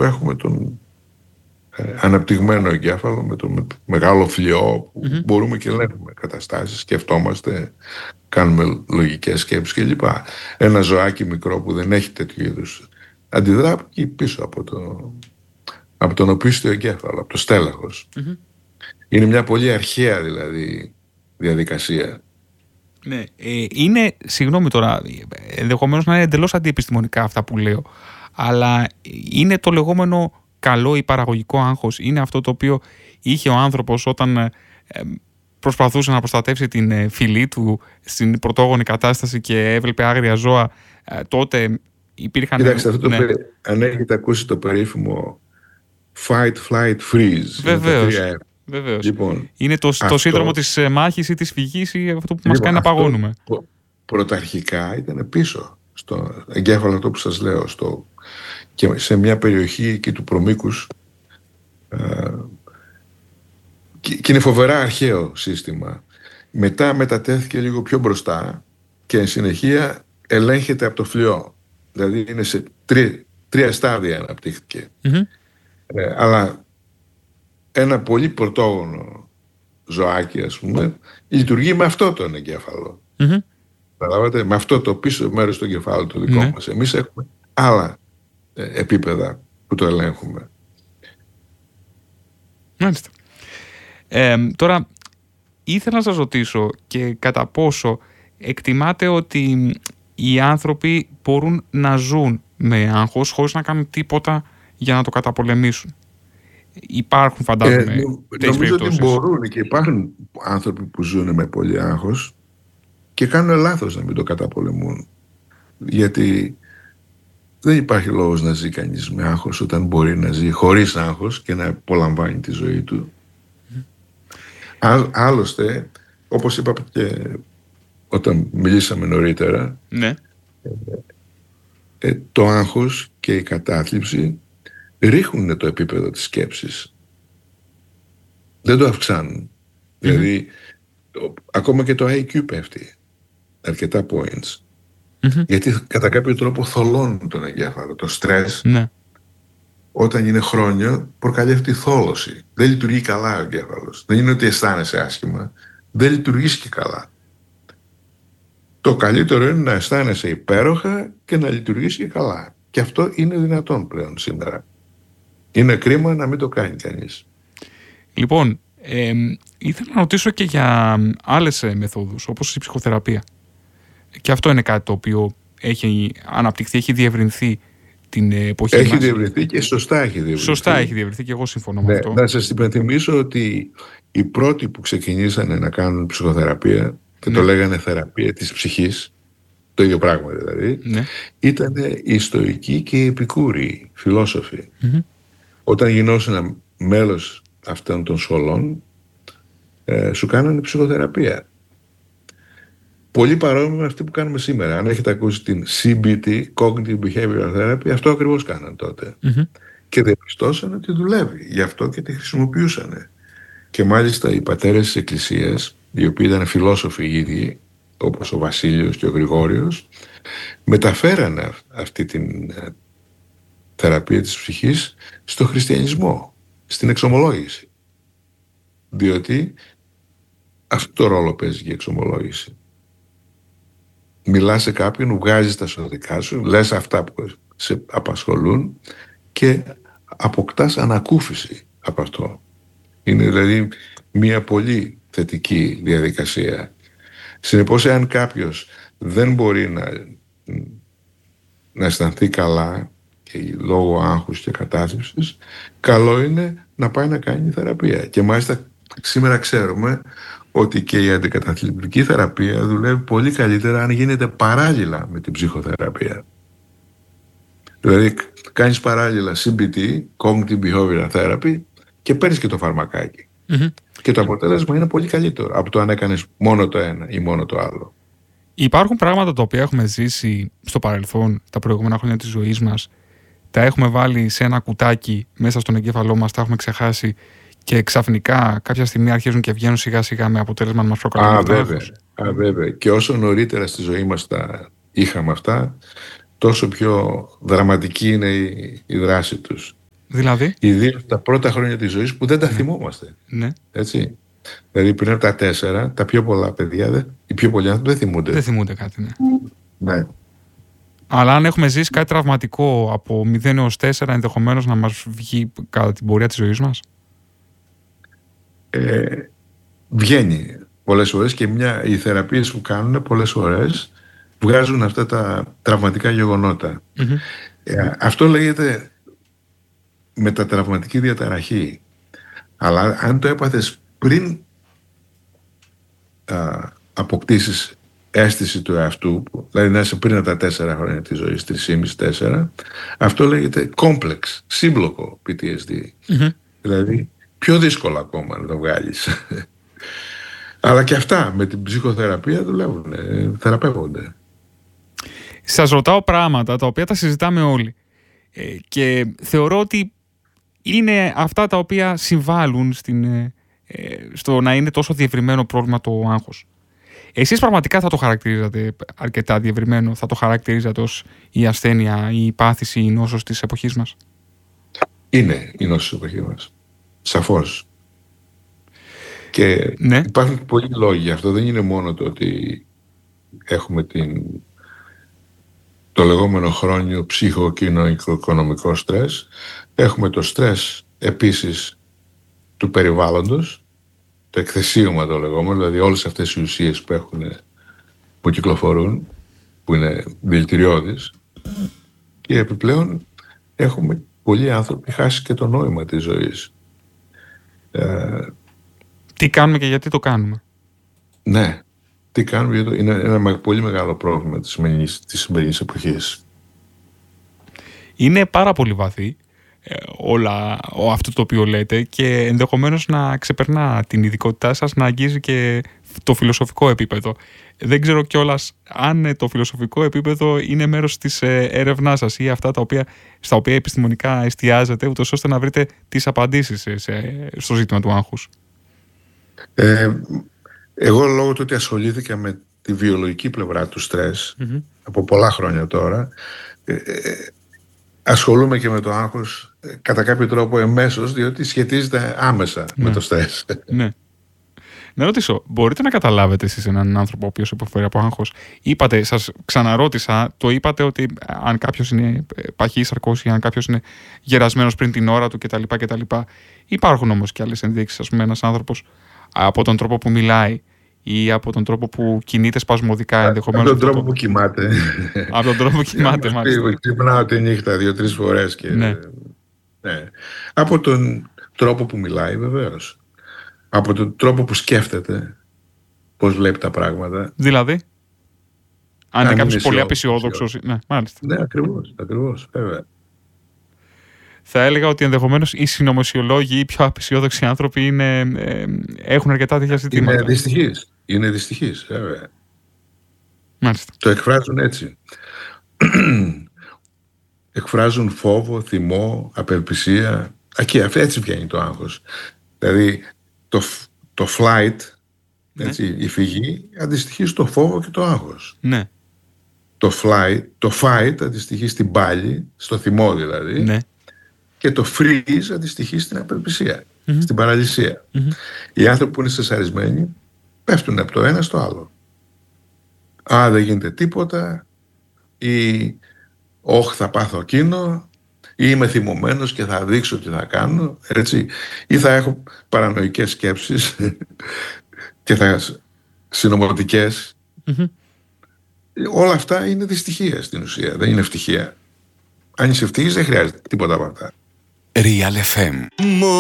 που έχουμε τον αναπτυγμένο εγκέφαλο με το μεγάλο φλοιό που μπορούμε και ελέγχουμε καταστάσεις, σκεφτόμαστε, κάνουμε λογικές σκέψεις κλπ. Ένα ζωάκι μικρό που δεν έχει τέτοιου είδους αντιδρά εκεί πίσω από τον οπίστιο εγκέφαλο, από το στέλεχος. Είναι μια πολύ αρχαία δηλαδή διαδικασία. Ναι, είναι, συγγνώμη τώρα, ενδεχομένως να είναι εντελώς αντιεπιστημονικά αυτά που λέω, αλλά είναι το λεγόμενο καλό ή παραγωγικό άγχος. Είναι αυτό το οποίο είχε ο άνθρωπος όταν προσπαθούσε να προστατεύσει την φυλή του στην πρωτόγονη κατάσταση και έβλεπε άγρια ζώα. Τότε υπήρχαν... Κοιτάξτε, αυτό αν έχετε ακούσει το περίφημο fight, flight, freeze. Βεβαίως. Λοιπόν, είναι το σύνδρομο της μάχης ή της φυγής ή αυτό που μας κάνει να παγώνουμε. Πρωταρχικά ήταν πίσω στο εγκέφαλο, αυτό που σας λέω, και σε μια περιοχή εκεί του προμήκους, και είναι φοβερά αρχαίο σύστημα. Μετά μετατέθηκε λίγο πιο μπροστά και εν συνεχεία ελέγχεται από το φλοιό. Δηλαδή είναι σε τρία στάδια αναπτύχθηκε. Αλλά ένα πολύ πρωτόγονο ζωάκι, ας πούμε, λειτουργεί με αυτό τον εγκέφαλο. Καταλάβατε, με αυτό το πίσω μέρος του εγκεφάλου το δικό μας. Εμείς έχουμε άλλα επίπεδα που το ελέγχουμε. Μάλιστα. Τώρα, ήθελα να σας ρωτήσω και κατά πόσο εκτιμάτε ότι οι άνθρωποι μπορούν να ζουν με άγχος χωρίς να κάνουν τίποτα για να το καταπολεμήσουν. Υπάρχουν, φαντάζομαι, τέτοιες νομίζω περιπτώσεις. ότι μπορούν και υπάρχουν άνθρωποι που ζουν με πολύ άγχος και κάνουν λάθος να μην το καταπολεμούν. Γιατί δεν υπάρχει λόγος να ζει κανείς με άγχος όταν μπορεί να ζει χωρίς άγχος και να απολαμβάνει τη ζωή του. Άλλωστε, όπως είπα και όταν μιλήσαμε νωρίτερα, το άγχος και η κατάθλιψη ρίχνουν το επίπεδο της σκέψης. Δεν το αυξάνουν. Δηλαδή, ακόμα και το IQ πέφτει αρκετά points. Γιατί κατά κάποιο τρόπο θολώνουν τον εγκέφαλο. Το στρες, όταν είναι χρόνια, προκαλεί αυτή τη θόλωση. Δεν λειτουργεί καλά ο εγκέφαλος. Δεν είναι ότι αισθάνεσαι άσχημα. Δεν λειτουργείς και καλά. Το καλύτερο είναι να αισθάνεσαι υπέροχα και να λειτουργείς και καλά. Και αυτό είναι δυνατόν πλέον σήμερα. Είναι κρίμα να μην το κάνει κανείς. Λοιπόν, ήθελα να ρωτήσω και για άλλες μεθόδους, όπως η ψυχοθεραπεία. Και αυτό είναι κάτι το οποίο έχει αναπτυχθεί, έχει διευρυνθεί την εποχή μας. Έχει διευρυνθεί και σωστά έχει διευρυνθεί. Σωστά έχει διευρυνθεί και εγώ συμφωνώ με αυτό. Να σας υπενθυμίσω ότι οι πρώτοι που ξεκινήσανε να κάνουν ψυχοθεραπεία και το λέγανε θεραπεία της ψυχής, το ίδιο πράγμα δηλαδή, ήταν οι στοικοί και οι επικούροι φιλόσοφοι. Όταν γινώσουν μέλος αυτών των σχολών, σου κάνανε ψυχοθεραπεία. Πολύ παρόμοια με αυτή που κάνουμε σήμερα. Αν έχετε ακούσει την CBT, Cognitive Behavioral Therapy, αυτό ακριβώς κάναν τότε. Και διαπιστώσαν ότι δουλεύει. Γι' αυτό και τη χρησιμοποιούσαν. Και μάλιστα οι πατέρες της Εκκλησίας, οι οποίοι ήταν φιλόσοφοι οι ίδιοι, όπως ο Βασίλειος και ο Γρηγόριος, μεταφέρανε αυτή την θεραπεία της ψυχής στο χριστιανισμό, στην εξομολόγηση. Διότι αυτό το ρόλο παίζει και η εξομολόγηση. Μιλάς σε κάποιον, βγάζεις τα σωδικά σου, λες αυτά που σε απασχολούν και αποκτάς ανακούφιση από αυτό. Είναι δηλαδή μια πολύ θετική διαδικασία. Συνεπώς, εάν κάποιος δεν μπορεί να αισθανθεί καλά και λόγω άγχους και κατάθλιψης, καλό είναι να πάει να κάνει θεραπεία. Και μάλιστα σήμερα ξέρουμε ότι και η αντικαταθλιπτική θεραπεία δουλεύει πολύ καλύτερα αν γίνεται παράλληλα με την ψυχοθεραπεία. Δηλαδή κάνεις παράλληλα CBT, Cognitive Behavioral Therapy, και παίρνεις και το φαρμακάκι. Και το αποτέλεσμα είναι πολύ καλύτερο από το αν έκανες μόνο το ένα ή μόνο το άλλο. Υπάρχουν πράγματα τα οποία έχουμε ζήσει στο παρελθόν, τα προηγούμενα χρόνια της ζωής μας, τα έχουμε βάλει σε ένα κουτάκι μέσα στον εγκέφαλό μας, τα έχουμε ξεχάσει και ξαφνικά κάποια στιγμή αρχίζουν και βγαίνουν σιγά σιγά με αποτέλεσμα να μας προκαλούν αυτό. Βέβαια. Και όσο νωρίτερα στη ζωή μας τα είχαμε αυτά, τόσο πιο δραματική είναι η δράση τους. Δηλαδή. Ιδίως τα πρώτα χρόνια της ζωής που δεν τα θυμόμαστε. Ναι. Έτσι. Δηλαδή πριν από τα 4, τα πιο πολλά παιδιά, οι πιο πολλοί άνθρωποι δεν θυμούνται. Δεν θυμούνται κάτι, ναι. Ναι. Αλλά αν έχουμε ζήσει κάτι τραυματικό από 0 έως 4, ενδεχομένως να μας βγει κατά την πορεία της ζωής μας. Βγαίνει πολλές φορές και οι θεραπείες που κάνουν πολλές φορές βγάζουν αυτά τα τραυματικά γεγονότα. Αυτό λέγεται μετατραυματική διαταραχή. Αλλά αν το έπαθες πριν αποκτήσεις αίσθηση του εαυτού, δηλαδή να είσαι πριν από τα 4 χρόνια της ζωής, 3,5-4, αυτό λέγεται complex, σύμπλοκο PTSD. Δηλαδή πιο δύσκολο ακόμα να το βγάλεις. Αλλά και αυτά με την ψυχοθεραπεία δουλεύουν, θεραπεύονται. Σας ρωτάω πράγματα τα οποία τα συζητάμε όλοι και θεωρώ ότι είναι αυτά τα οποία συμβάλλουν στο να είναι τόσο διευρυμένο πρόβλημα το άγχος. Εσείς πραγματικά θα το χαρακτηρίζατε αρκετά διευρυμένο, θα το χαρακτηρίζατε ως η ασθένεια, η πάθηση, η νόσος της εποχής μας? Είναι η νόσος της εποχής μας. Σαφώς. Και ναι. Υπάρχουν πολλοί λόγοι γι' αυτό. Δεν είναι μόνο το ότι έχουμε το λεγόμενο χρόνιο ψυχοκοινωνικό στρες. Έχουμε το στρες επίσης του περιβάλλοντος, το εκθεσίωμα το λεγόμενο, δηλαδή όλες αυτές οι ουσίες που κυκλοφορούν, που είναι δηλητηριώδεις, και επιπλέον έχουμε πολλοί άνθρωποι χάσει και το νόημα της ζωής. Τι κάνουμε και γιατί το κάνουμε? Ναι, τι κάνουμε γιατί είναι ένα πολύ μεγάλο πρόβλημα της σημερινής εποχής. Είναι πάρα πολύ βαθύ αυτό το οποίο λέτε και ενδεχομένως να ξεπερνά την ειδικότητά σας, να αγγίζει και το φιλοσοφικό επίπεδο. Δεν ξέρω κιόλας αν το φιλοσοφικό επίπεδο είναι μέρος της έρευνάς σας ή αυτά στα οποία επιστημονικά εστιάζετε, ούτως ώστε να βρείτε τις απαντήσεις στο ζήτημα του άγχους. Εγώ λόγω του ότι ασχολήθηκα με τη βιολογική πλευρά του στρες από πολλά χρόνια τώρα, ασχολούμαι και με το άγχος κατά κάποιο τρόπο εμέσως, διότι σχετίζεται άμεσα με το στρες. Ναι. Να ρωτήσω, μπορείτε να καταλάβετε εσείς έναν άνθρωπο ο οποίος υποφέρει από άγχος? Είπατε, σας ξαναρώτησα, το είπατε ότι αν κάποιος είναι παχύσαρκος ή αν κάποιος είναι γερασμένος πριν την ώρα του κτλ. Υπάρχουν όμως και άλλες ενδείξεις, ας πούμε, ένας άνθρωπος από τον τρόπο που μιλάει ή από τον τρόπο που κινείται σπασμωδικά ενδεχομένως. Από τον τρόπο που κοιμάται. Από τον τρόπο που κοιμάται, μάλιστα. Ξυπνάω τη νύχτα 2-3 φορές. Ναι. Από τον τρόπο που μιλάει, βεβαίως. Από τον τρόπο που σκέφτεται, πώς βλέπει τα πράγματα. Δηλαδή, αν είναι κάποιος πολύ απεσιόδοξος. Ναι, μάλιστα. Ναι, ακριβώς, βέβαια. Θα έλεγα ότι ενδεχομένως οι συνωμοσιολόγοι ή οι πιο απεσιόδοξοι άνθρωποι έχουν αρκετά τέτοια ζητήματα. Είναι δυστυχείς, βέβαια. Μάλιστα. Το εκφράζουν έτσι. Εκφράζουν φόβο, θυμό, απελπισία. Έτσι βγαίνει το άγχος. Δηλαδή το flight, έτσι, η φυγή, αντιστοιχεί στο φόβο και το άγχος. Ναι. Το fight αντιστοιχεί στην πάλη, στο θυμό δηλαδή. Ναι. Και το freeze αντιστοιχεί στην απελπισία, στην παραλυσία. Οι άνθρωποι που είναι στρεσαρισμένοι πέφτουν από το ένα στο άλλο. Δεν γίνεται τίποτα, ή θα πάθω εκείνο, ή είμαι θυμωμένος και θα δείξω τι θα κάνω, έτσι, ή θα έχω παρανοϊκές σκέψεις και συνωμοτικές. Όλα αυτά είναι δυστυχία στην ουσία, δεν είναι ευτυχία. Αν είσαι ευτυχής δεν χρειάζεται τίποτα από αυτά. Real FM.